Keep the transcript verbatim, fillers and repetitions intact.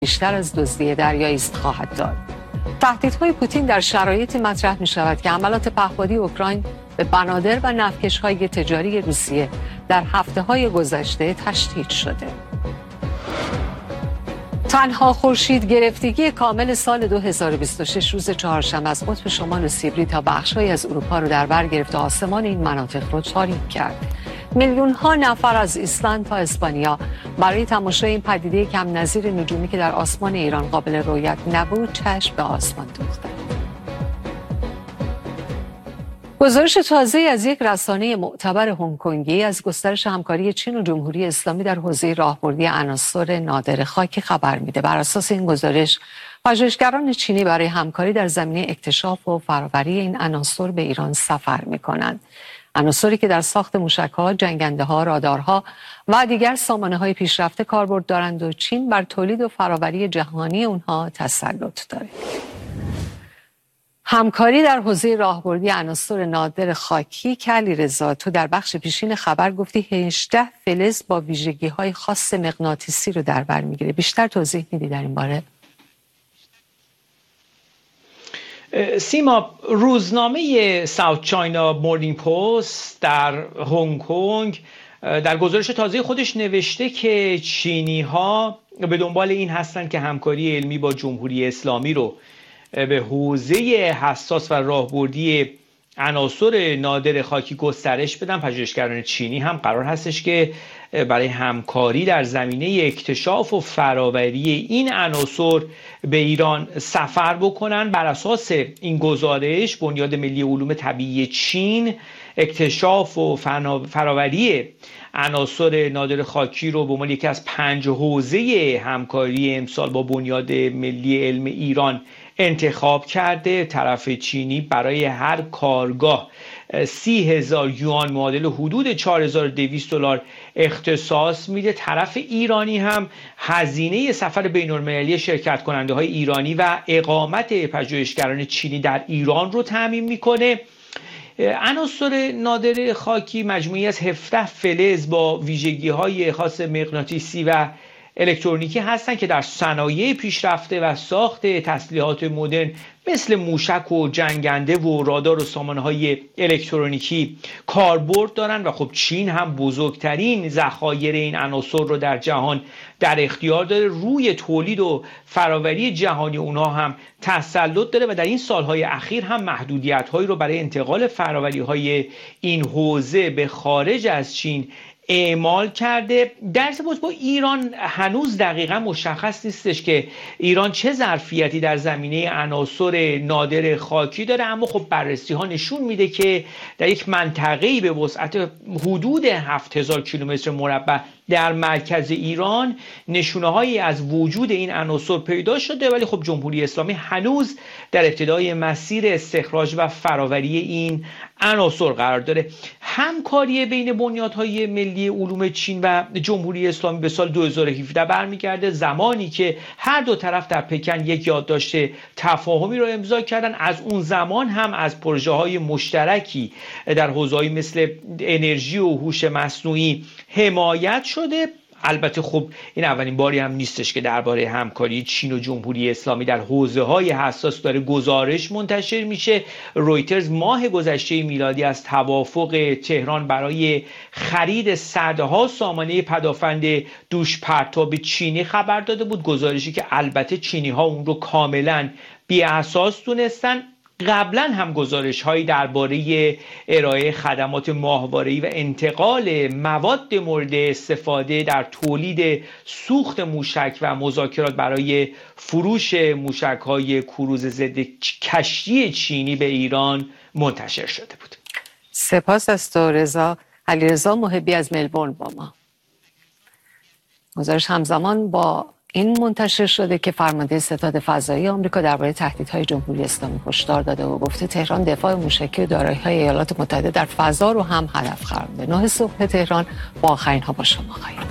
بیشتر از دزدی دریایی است خواهد داد. تهدیدهای پوتین در شرایطی مطرح می شود که حملات پهپادی اوکراین به بنادر و نفتکش‌های تجاری روسیه در هفته‌های گذشته تشدید شده. تنها خورشید گرفتگی کامل سال دو هزار و بیست و شش روز چهارشنبه از قطب شمال سیبری تا بخش‌هایی از اروپا را در بر گرفت و آسمان این مناطق را تاریک کرد. میلیون‌ها نفر از ایسلند تا اسپانیا برای تماشای این پدیده کم نظیر نجومی که در آسمان ایران قابل رؤیت نبود چشم به آسمان دوختند. گزارش تازه از یک رسانه معتبر هنگ‌کنگی از گسترش همکاری چین و جمهوری اسلامی در حوزه راهبردی عناصر نادر خاکی خبر میده. بر اساس این گزارش، پژوهشگران چینی برای همکاری در زمینه اکتشاف و فراوری این عناصر به ایران سفر می‌کنند. عناصری که در ساخت موشک‌ها، جنگنده‌ها، رادارها و دیگر سامانه‌های پیشرفته کاربرد دارند و چین بر تولید و فراوری جهانی اونها تسلط دارد. همکاری در حوزه راهبردی عناصر نادر خاکی که علیرضا تو در بخش پیشین خبر گفتی هجده فلز با ویژگی‌های خاص مغناطیسی رو در بر می‌گیره. بیشتر توضیح میدی در این باره؟ سیما، روزنامه ساوت چاینا مورنینگ پست در هنگ کنگ در گزارش تازه خودش نوشته که چینی ها به دنبال این هستند که همکاری علمی با جمهوری اسلامی رو به حوزه حساس و راهبردی عناصر نادر خاکی گسترش بدن. پژوهشگران چینی هم قرار هستش که برای همکاری در زمینه اکتشاف و فراوری این عناصر به ایران سفر بکنن. بر اساس این گزارش، بنیاد ملی علوم طبیعی چین اکتشاف و فراوری عناصر نادر خاکی رو به عنوان یکی از پنج حوزه همکاری امسال با بنیاد ملی علم ایران انتخاب کرده. طرف چینی برای هر کارگاه سی هزار یوان معادل حدود چهار هزار و دویست دلار اختصاص میده. طرف ایرانی هم هزینه سفر بین‌المللی شرکت کننده های ایرانی و اقامت پژوهشگران چینی در ایران رو تامین میکنه. عناصر نادر خاکی مجموعی از هفده فلز با ویژگی های خاص مغناطیسی و الکترونیکی هستند که در صنایع پیشرفته و ساخت تسلیحات مدرن مثل موشک و جنگنده و رادار و سامانه‌های الکترونیکی کاربرد دارند و خب چین هم بزرگترین ذخایر این عناصر رو در جهان در اختیار داره. روی تولید و فراوری جهانی اونها هم تسلط داره و در این سالهای اخیر هم محدودیت‌هایی رو برای انتقال فراوری‌های این حوزه به خارج از چین اعمال کرده. در ارتباط با ایران هنوز دقیقا مشخص نیستش که ایران چه ظرفیتی در زمینه عناصر نادر خاکی داره، اما خب بررسی ها نشون میده که در یک منطقه‌ای به وسعت حدود هفت هزار کیلومتر مربع در مرکز ایران نشونه‌هایی از وجود این عناصر پیدا شده، ولی خب جمهوری اسلامی هنوز در ابتدای مسیر استخراج و فراوری این عناصر قرار داره. همکاری بین بنیادهای ملی علوم چین و جمهوری اسلامی به سال دو هزار و هفده برمیگرده، زمانی که هر دو طرف در پکن یک یادداشت تفاهمی را امضا کردن. از اون زمان هم از پروژه‌های مشترکی در حوزه‌های مثل انرژی و هوش مصنوعی حمایت شده. البته خب این اولین باری هم نیستش که درباره همکاری چین و جمهوری اسلامی در حوزه‌های حساس داره گزارش منتشر میشه. رویترز ماه گذشته میلادی از توافق تهران برای خرید صدها سامانه پدافند دوش پرتاب چینی خبر داده بود، گزارشی که البته چینی‌ها اون رو کاملا بی اساس دونستن. قبلا هم گزارش هایی درباره ارائه خدمات ماهواره‌ای و انتقال مواد مورد استفاده در تولید سوخت موشک و مذاکرات برای فروش موشک های کروز ضد کشتی چینی به ایران منتشر شده بود. سپاس از تو رضا. علیرضا محبی از ملبورن با ما. گزارش همزمان با این منتشر شده که فرمانده ستاد فضایی آمریکا درباره تهدیدهای جمهوری اسلامی هشدار داده و گفته تهران دفاع موشکی و دارایی‌های ایالات متحده در فضا رو هم هدف قرار میده. نه صبح تهران با آخرین ها با شما خواهیم.